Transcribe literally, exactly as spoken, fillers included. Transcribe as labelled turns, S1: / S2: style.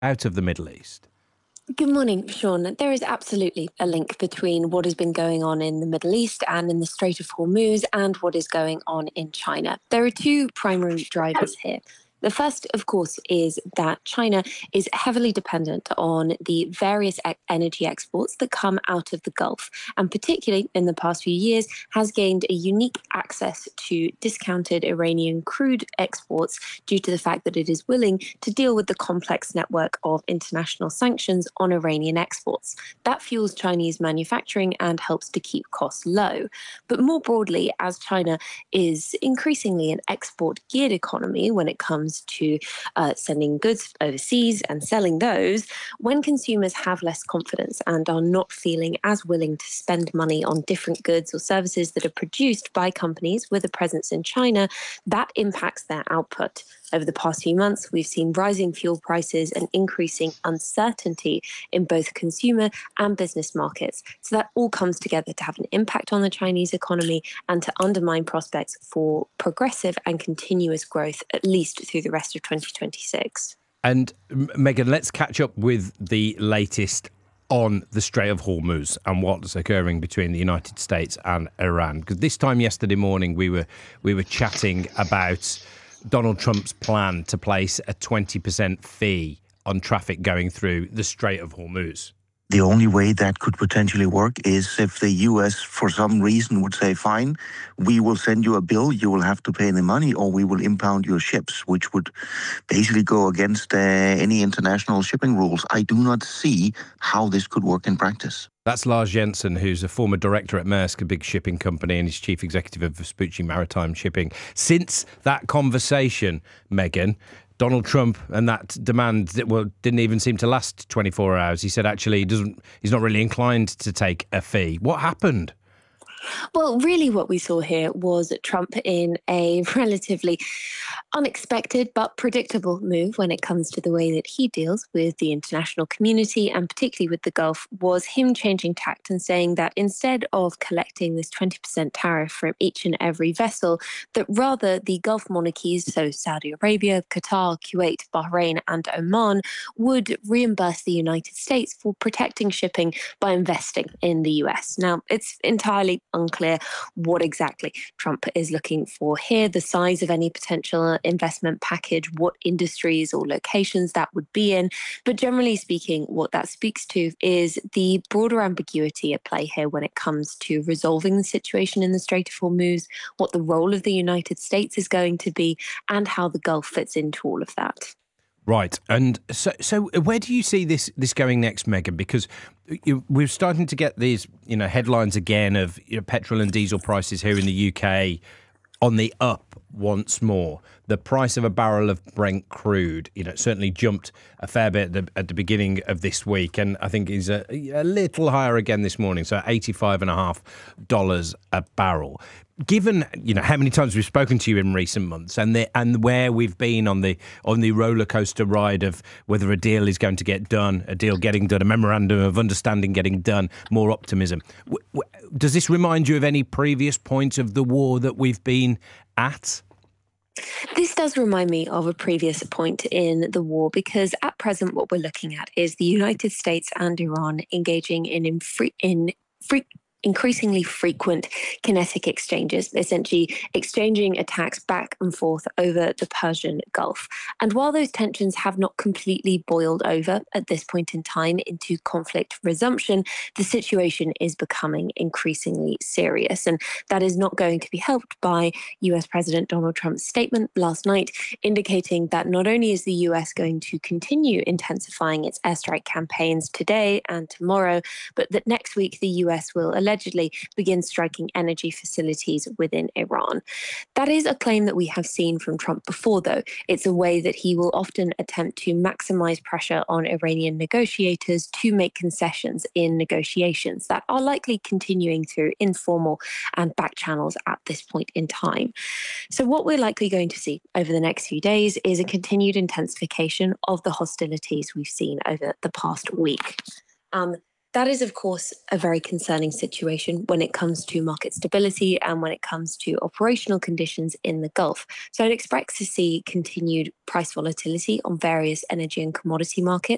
S1: out of the Middle East?
S2: Good morning, Sean. There is absolutely a link between what has been going on in the Middle East and in the Strait of Hormuz and what is going on in China. There are two primary drivers here. The first, of course, is that China is heavily dependent on the various e- energy exports that come out of the Gulf, and particularly in the past few years has gained a unique access to discounted Iranian crude exports due to the fact that it is willing to deal with the complex network of international sanctions on Iranian exports. That fuels Chinese manufacturing and helps to keep costs low. But more broadly, as China is increasingly an export geared economy when it comes to uh, sending goods overseas and selling those, when consumers have less confidence and are not feeling as willing to spend money on different goods or services that are produced by companies with a presence in China, that impacts their output. Over the past few months, we've seen rising fuel prices and increasing uncertainty in both consumer and business markets. So that all comes together to have an impact on the Chinese economy and to undermine prospects for progressive and continuous growth, at least through the rest of twenty twenty-six.
S1: And Megan, let's catch up with the latest on the Strait of Hormuz and what's occurring between the United States and Iran. Because this time yesterday morning, we were we were chatting about Donald Trump's plan to place a twenty percent fee on traffic going through the Strait of Hormuz.
S3: The only way that could potentially work is if the U S, for some reason, would say, fine, we will send you a bill, you will have to pay the money, or we will impound your ships, which would basically go against uh, any international shipping rules. I do not see how this could work in practice.
S1: That's Lars Jensen, who's a former director at Maersk, a big shipping company, and he's chief executive of Vespucci Maritime Shipping. Since that conversation, Megan, Donald Trump and that demand that well didn't even seem to last twenty-four hours. He said actually he doesn't he's not really inclined to take a fee. What happened?
S2: Well, really what we saw here was Trump in a relatively unexpected but predictable move when it comes to the way that he deals with the international community and particularly with the Gulf, was him changing tact and saying that instead of collecting this twenty percent tariff from each and every vessel, that rather the Gulf monarchies, so Saudi Arabia, Qatar, Kuwait, Bahrain and Oman, would reimburse the United States for protecting shipping by investing in the U S. Now, it's entirely unclear what exactly Trump is looking for here, the size of any potential investment package, what industries or locations that would be in. But generally speaking, what that speaks to is the broader ambiguity at play here when it comes to resolving the situation in the Strait of Hormuz, what the role of the United States is going to be, and how the Gulf fits into all of that.
S1: Right. And so so where do you see this this going next, Megan? Because you, we're starting to get these, you know, headlines again of, you know, petrol and diesel prices here in the U K on the up once more. The price of a barrel of Brent crude, you know, certainly jumped a fair bit at the, at the beginning of this week, and I think is a, a little higher again this morning, so eighty-five and a half dollars a barrel. Given, you know, how many times we've spoken to you in recent months, and the and where we've been on the on the roller coaster ride of whether a deal is going to get done, a deal getting done, a memorandum of understanding getting done, more optimism. W- w- does this remind you of any previous points of the war that we've been at?
S2: This does remind me of a previous point in the war, because at present what we're looking at is the United States and Iran engaging in in, free, in free, increasingly frequent kinetic exchanges, essentially exchanging attacks back and forth over the Persian Gulf. And while those tensions have not completely boiled over at this point in time into conflict resumption, the situation is becoming increasingly serious. And that is not going to be helped by U S President Donald Trump's statement last night, indicating that not only is the U S going to continue intensifying its airstrike campaigns today and tomorrow, but that next week the U S will allegedly begin striking energy facilities within Iran. That is a claim that we have seen from Trump before, though. It's a way that he will often attempt to maximize pressure on Iranian negotiators to make concessions in negotiations that are likely continuing through informal and back channels at this point in time. So what we're likely going to see over the next few days is a continued intensification of the hostilities we've seen over the past week. Um, That is, of course, a very concerning situation when it comes to market stability and when it comes to operational conditions in the Gulf. So I'd expect to see continued price volatility on various energy and commodity markets.